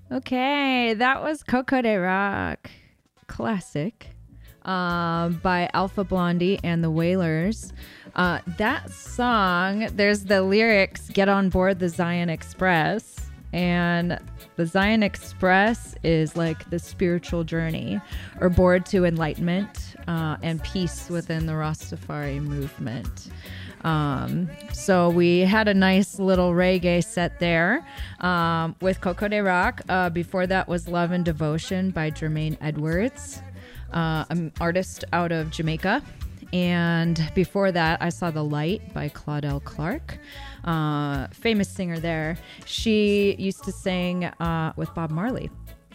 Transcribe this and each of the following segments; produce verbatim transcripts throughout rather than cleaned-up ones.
Okay, that was Coco de Rock, classic, um, by Alpha Blondie and the Wailers. Uh, that song, there's the lyrics, "Get on board the Zion Express," and the Zion Express is like the spiritual journey or board to enlightenment uh, and peace within the Rastafari movement. Um, so we had a nice little reggae set there um, with Coco de Rock. Uh, before that was Love and Devotion by Jermaine Edwards, uh, an artist out of Jamaica. And before that, I Saw the Light by Claudel Clark, uh, famous singer there. She used to sing uh, with Bob Marley.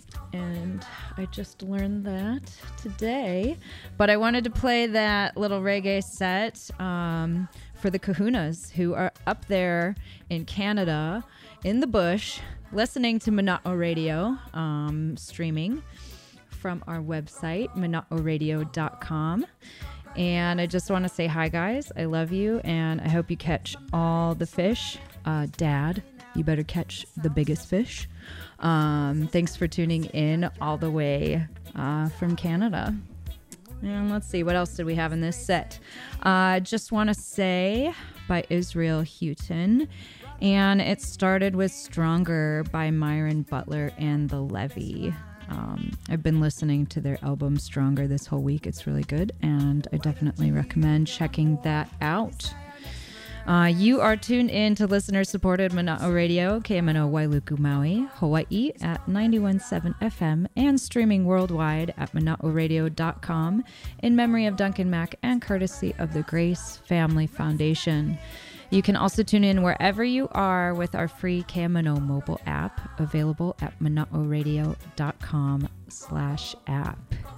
And I just learned that today. But I wanted to play that little reggae set um, for the Kahunas, who are up there in Canada, in the bush, listening to Mana'o Radio, um, streaming from our website, mana'o radio dot com. And I just want to say hi, guys. I love you, and I hope you catch all the fish. Uh, Dad, you better catch the biggest fish. Um, thanks for tuning in all the way uh, from Canada. And let's see, what else did we have in this set? I uh, just want to say by Israel Houghton. And it started with Stronger by Myron Butler and The Levy. Um, I've been listening to their album Stronger this whole week. It's really good, and I definitely recommend checking that out. Uh, you are tuned in to listener-supported Mana'o Radio, K M N O Wailuku, Maui, Hawaii at ninety-one point seven F M and streaming worldwide at mana'o radio dot com in memory of Duncan Mack and courtesy of the Grace Family Foundation. You can also tune in wherever you are with our free K M N O mobile app available at mana'o radio dot com slash app.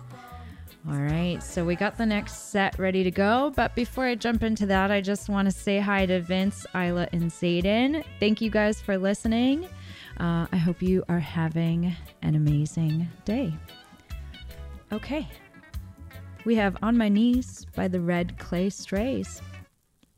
All right, so we got the next set ready to go, but before I jump into that, I just want to say hi to Vince, Isla, and Zayden. Thank you guys for listening. Uh, I hope you are having an amazing day. Okay, we have On My Knees by the Red Clay Strays.